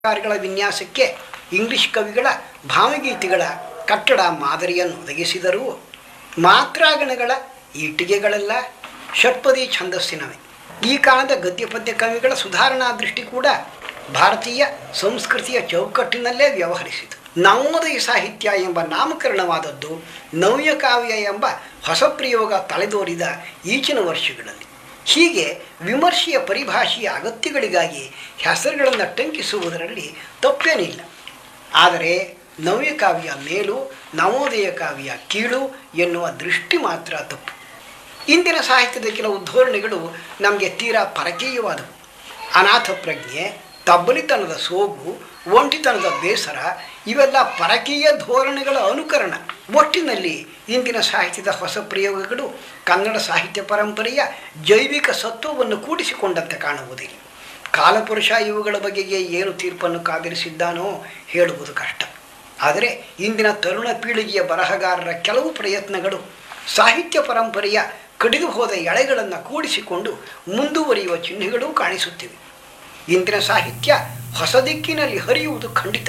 ಕಾರ್ಯಗಳ ವಿನ್ಯಾಸಕ್ಕೆ ಇಂಗ್ಲಿಷ್ ಕವಿಗಳ ಭಾವಗೀತೆಗಳ ಕಟ್ಟಡ ಮಾದರಿಯನ್ನು ಒದಗಿಸಿದರೂ ಮಾತ್ರಾಗಣಗಳ ಈಟಿಗೆಗಳೆಲ್ಲ ಷಟ್ಪದಿ ಛಂದಸ್ಸಿನವೆ. ಈ ಕಾಲದ ಗದ್ಯಪದ್ಯ ಕವಿಗಳ ಸುಧಾರಣಾ ದೃಷ್ಟಿ ಕೂಡ ಭಾರತೀಯ ಸಂಸ್ಕೃತಿಯ ಚೌಕಟ್ಟಿನಲ್ಲೇ ವ್ಯವಹರಿಸಿತು. ನವೋದಯ ಸಾಹಿತ್ಯ ಎಂಬ ನಾಮಕರಣವಾದದ್ದು ನವ್ಯಕಾವ್ಯ ಎಂಬ ಹೊಸ ಪ್ರಯೋಗ ತಲೆದೋರಿದ ಈಚಿನ ವರ್ಷಗಳಲ್ಲಿ. ಹೀಗೆ ವಿಮರ್ಶೆಯ ಪರಿಭಾಷೆಯ ಅಗತ್ಯಗಳಿಗಾಗಿ ಹೆಸರುಗಳನ್ನು ಟಂಕಿಸುವುದರಲ್ಲಿ ತಪ್ಪೇನಿಲ್ಲ. ಆದರೆ ನವ್ಯಕಾವ್ಯ ಮೇಲು, ನವೋದಯ ಕಾವ್ಯ ಕೀಳು ಎನ್ನುವ ದೃಷ್ಟಿ ಮಾತ್ರ ತಪ್ಪು. ಇಂದಿನ ಸಾಹಿತ್ಯದ ಕೆಲವು ಧೋರಣೆಗಳು ನಮಗೆ ತೀರಾ ಪರಕೀಯವಾದವು. ಅನಾಥ ಪ್ರಜ್ಞೆ, ತಬ್ಬಲಿತನದ ಸೋಗು, ಒಂಟಿತನದ ಬೇಸರ ಇವೆಲ್ಲ ಪರಕೀಯ ಧೋರಣೆಗಳ ಅನುಕರಣ. ಒಟ್ಟಿನಲ್ಲಿ ಇಂದಿನ ಸಾಹಿತ್ಯದ ಹೊಸ ಪ್ರಯೋಗಗಳು ಕನ್ನಡ ಸಾಹಿತ್ಯ ಪರಂಪರೆಯ ಜೈವಿಕ ಸತ್ವವನ್ನು ಕೂಡಿಸಿಕೊಂಡಂತೆ ಕಾಣುವುದಿಲ್ಲ. ಕಾಲಪುರುಷ ಇವುಗಳ ಬಗೆಗೆ ಏನು ತೀರ್ಪನ್ನು ಕಾದಿರಿಸಿದ್ದಾನೋ ಹೇಳುವುದು ಕಷ್ಟ. ಆದರೆ ಇಂದಿನ ತರುಣ ಪೀಳಿಗೆಯ ಬರಹಗಾರರ ಕೆಲವು ಪ್ರಯತ್ನಗಳು ಸಾಹಿತ್ಯ ಪರಂಪರೆಯ ಕಡಿದು ಹೋದ ಎಳೆಗಳನ್ನು ಕೂಡಿಸಿಕೊಂಡು ಮುಂದುವರಿಯುವ ಚಿಹ್ನೆಗಳೂ ಕಾಣಿಸುತ್ತಿವೆ. ಇಂದಿನ ಸಾಹಿತ್ಯ ಹೊಸ ದಿಕ್ಕಿನಲ್ಲಿ ಹರಿಯುವುದು ಖಂಡಿತ.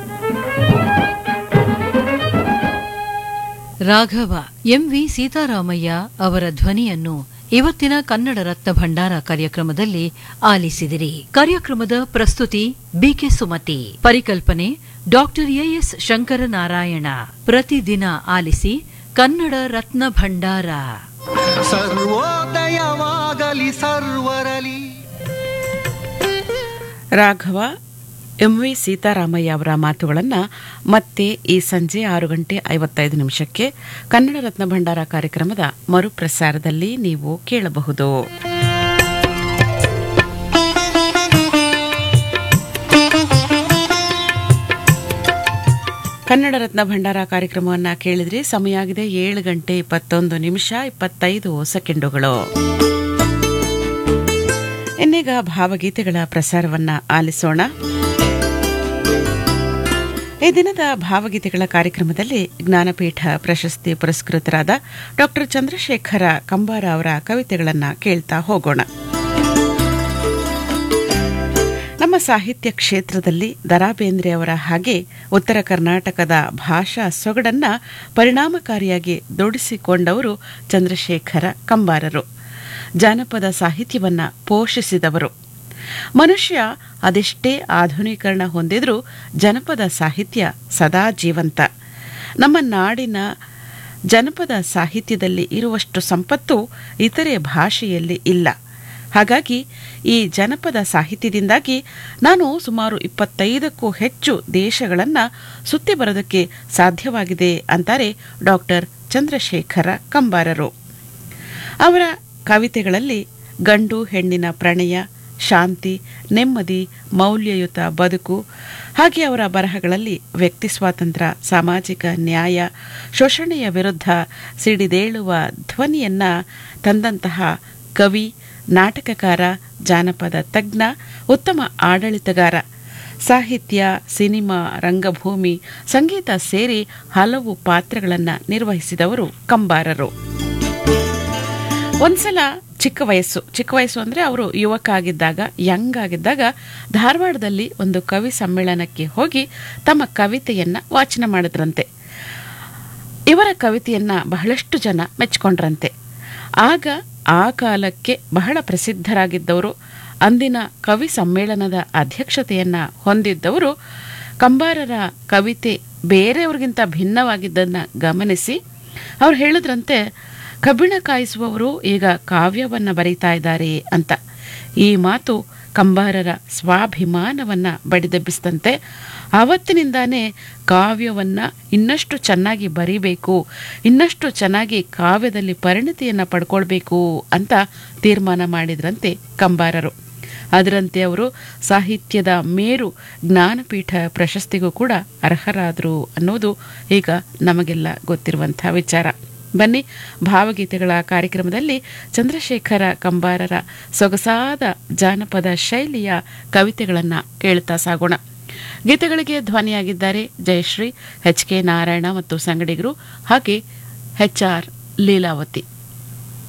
ರಾಘವ ಎಂವಿ ಸೀತಾರಾಮಯ್ಯ ಅವರ ಧ್ವನಿಯನ್ನು ಇವತ್ತಿನ ಕನ್ನಡ ರತ್ನ ಭಂಡಾರ ಕಾರ್ಯಕ್ರಮದಲ್ಲಿ ಆಲಿಸಿದಿರಿ. ಕಾರ್ಯಕ್ರಮದ ಪ್ರಸ್ತುತಿ ಬಿಕೆ ಸುಮತಿ, ಪರಿಕಲ್ಪನೆ ಡಾಕ್ಟರ್ ಎಎಸ್ ಶಂಕರನಾರಾಯಣ. ಪ್ರತಿದಿನ ಆಲಿಸಿ ಕನ್ನಡ ರತ್ನ ಭಂಡಾರ. ಸರ್ವೋದಯವಾಗಲಿ ಸರ್ವರಲಿ. ರಾಘವ ಎಂವಿ ಸೀತಾರಾಮಯ್ಯ ಅವರ ಮಾತುಗಳನ್ನು ಮತ್ತೆ ಈ ಸಂಜೆ 6:55 ಕನ್ನಡ ರತ್ನ ಭಂಡಾರ ಕಾರ್ಯಕ್ರಮದ ಮರುಪ್ರಸಾರದಲ್ಲಿ ನೀವು ಕೇಳಬಹುದು. ಕನ್ನಡ ರತ್ನ ಭಂಡಾರ ಕಾರ್ಯಕ್ರಮವನ್ನು ಕೇಳಿದ್ರೆ ಸಮಯ ಆಗಿದೆ 7:21 ಇನ್ನೀಗ ಭಾವಗೀತೆಗಳ ಪ್ರಸಾರವನ್ನ ಆಲಿಸೋಣ. ಈ ದಿನದ ಭಾವಗೀತೆಗಳ ಕಾರ್ಯಕ್ರಮದಲ್ಲಿ ಜ್ಞಾನಪೀಠ ಪ್ರಶಸ್ತಿ ಪುರಸ್ಕೃತರಾದ ಡಾಕ್ಟರ್ ಚಂದ್ರಶೇಖರ ಕಂಬಾರ ಅವರ ಕವಿತೆಗಳನ್ನು ಕೇಳ್ತಾ ಹೋಗೋಣ. ನಮ್ಮ ಸಾಹಿತ್ಯ ಕ್ಷೇತ್ರದಲ್ಲಿ ದ.ರಾ ಬೇಂದ್ರೆ ಅವರ ಹಾಗೆ ಉತ್ತರ ಕರ್ನಾಟಕದ ಭಾಷಾ ಸೊಗಡನ್ನ ಪರಿಣಾಮಕಾರಿಯಾಗಿ ದುಡಿಸಿಕೊಂಡವರು ಚಂದ್ರಶೇಖರ ಕಂಬಾರರು. ಜಾನಪದ ಸಾಹಿತ್ಯವನ್ನ ಪೋಷಿಸಿದವರು. ಮನುಷ್ಯ ಅದೆಷ್ಟೇ ಆಧುನೀಕರಣ ಹೊಂದಿದ್ರೂ ಜನಪದ ಸಾಹಿತ್ಯ ಸದಾ ಜೀವಂತ. ನಮ್ಮ ನಾಡಿನ ಜನಪದ ಸಾಹಿತ್ಯದಲ್ಲಿ ಇರುವಷ್ಟು ಸಂಪತ್ತು ಇತರೆ ಭಾಷೆಯಲ್ಲಿ ಇಲ್ಲ. ಹಾಗಾಗಿ ಈ ಜನಪದ ಸಾಹಿತ್ಯದಿಂದಾಗಿ ನಾನು ಸುಮಾರು 25ಕ್ಕೂ ಹೆಚ್ಚು ದೇಶಗಳನ್ನು ಸುತ್ತಿ ಬರೋದಕ್ಕೆ ಸಾಧ್ಯವಾಗಿದೆ ಅಂತಾರೆ ಡಾಕ್ಟರ್ ಚಂದ್ರಶೇಖರ ಕಂಬಾರರು. ಅವರ ಕವಿತೆಗಳಲ್ಲಿ ಗಂಡು ಹೆಣ್ಣಿನ ಪ್ರಣಯ, ಶಾಂತಿ, ನೆಮ್ಮದಿ, ಮೌಲ್ಯಯುತ ಬದುಕು, ಹಾಗೆ ಅವರ ಬರಹಗಳಲ್ಲಿ ವ್ಯಕ್ತಿ ಸ್ವಾತಂತ್ರ್ಯ, ಸಾಮಾಜಿಕ ನ್ಯಾಯ, ಶೋಷಣೆಯ ವಿರುದ್ಧ ಸಿಡಿದೇಳುವ ಧ್ವನಿಯನ್ನ ತಂದಂತಹ ಕವಿ, ನಾಟಕಕಾರ, ಜಾನಪದ ತಜ್ಞ, ಉತ್ತಮ ಆಡಳಿತಗಾರ, ಸಾಹಿತ್ಯ, ಸಿನಿಮಾ, ರಂಗಭೂಮಿ, ಸಂಗೀತ ಸೇರಿ ಹಲವು ಪಾತ್ರಗಳನ್ನು ನಿರ್ವಹಿಸಿದವರು ಕಂಬಾರರು. ಒಂದ್ಸಲ ಚಿಕ್ಕ ವಯಸ್ಸು ಅಂದರೆ ಅವರು ಯುವಕ ಆಗಿದ್ದಾಗ, ಯಂಗ್ ಆಗಿದ್ದಾಗ ಧಾರವಾಡದಲ್ಲಿ ಒಂದು ಕವಿ ಸಮ್ಮೇಳನಕ್ಕೆ ಹೋಗಿ ತಮ್ಮ ಕವಿತೆಯನ್ನ ವಾಚನ ಮಾಡಿದ್ರಂತೆ. ಇವರ ಕವಿತೆಯನ್ನ ಬಹಳಷ್ಟು ಜನ ಮೆಚ್ಕೊಂಡ್ರಂತೆ. ಆಗ ಆ ಕಾಲಕ್ಕೆ ಬಹಳ ಪ್ರಸಿದ್ಧರಾಗಿದ್ದವರು, ಅಂದಿನ ಕವಿ ಸಮ್ಮೇಳನದ ಅಧ್ಯಕ್ಷತೆಯನ್ನ ಹೊಂದಿದ್ದವರು ಕಂಬಾರರ ಕವಿತೆ ಬೇರೆಯವ್ರಿಗಿಂತ ಭಿನ್ನವಾಗಿದ್ದನ್ನ ಗಮನಿಸಿ ಅವ್ರು ಹೇಳಿದ್ರಂತೆ, ಕಬ್ಬಿಣ ಕಾಯಿಸುವವರು ಈಗ ಕಾವ್ಯವನ್ನ ಬರೀತಾ ಇದ್ದಾರೆ ಅಂತ. ಈ ಮಾತು ಕಂಬಾರರ ಸ್ವಾಭಿಮಾನವನ್ನ ಬಡಿದೆಬ್ಬಿಸಿದಂತೆ. ಆವತ್ತಿನಿಂದಾನೇ ಕಾವ್ಯವನ್ನ ಇನ್ನಷ್ಟು ಚೆನ್ನಾಗಿ ಬರೀಬೇಕು, ಇನ್ನಷ್ಟು ಚೆನ್ನಾಗಿ ಕಾವ್ಯದಲ್ಲಿ ಪರಿಣತಿಯನ್ನು ಪಡ್ಕೊಳ್ಬೇಕು ಅಂತ ತೀರ್ಮಾನ ಮಾಡಿದ್ರಂತೆ ಕಂಬಾರರು. ಅದರಂತೆ ಅವರು ಸಾಹಿತ್ಯದ ಮೇರು ಜ್ಞಾನಪೀಠ ಪ್ರಶಸ್ತಿಗೂ ಕೂಡ ಅರ್ಹರಾದರು ಅನ್ನೋದು ಈಗ ನಮಗೆಲ್ಲ ಗೊತ್ತಿರುವಂಥ ವಿಚಾರ. ಬನ್ನಿ, ಭಾವಗೀತೆಗಳ ಕಾರ್ಯಕ್ರಮದಲ್ಲಿ ಚಂದ್ರಶೇಖರ ಕಂಬಾರರ ಸೊಗಸಾದ ಜಾನಪದ ಶೈಲಿಯ ಕವಿತೆಗಳನ್ನು ಕೇಳ್ತಾ ಸಾಗೋಣ. ಗೀತೆಗಳಿಗೆ ಧ್ವನಿಯಾಗಿದ್ದಾರೆ ಜಯಶ್ರೀ, ಎಚ್.ಕೆ. ನಾರಾಯಣ ಮತ್ತು ಸಂಗಡಿಗರು, ಹಾಗೆ HR ಲೀಲಾವತಿ.